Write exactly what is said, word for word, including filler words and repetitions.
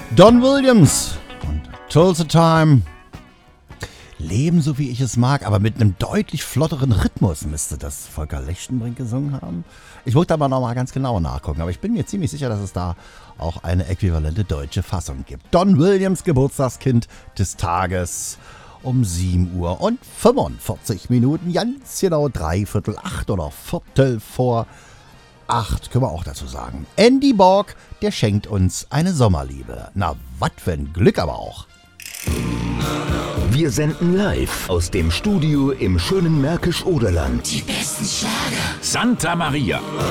Don Williams und Tulsa Time. Leben so wie ich es mag, aber mit einem deutlich flotteren Rhythmus müsste das Volker Lechtenbrink gesungen haben. Ich wollte aber nochmal ganz genau nachgucken, aber ich bin mir ziemlich sicher, dass es da auch eine äquivalente deutsche Fassung gibt. Don Williams, Geburtstagskind des Tages, um sieben Uhr und fünfundvierzig Minuten, ganz genau dreiviertel acht oder Viertel vor acht, können wir auch dazu sagen. Andy Borg, der schenkt uns eine Sommerliebe. Na, wat für ein Glück aber auch. Wir senden live aus dem Studio im schönen Märkisch-Oderland. Die besten Schlager. Santa Maria.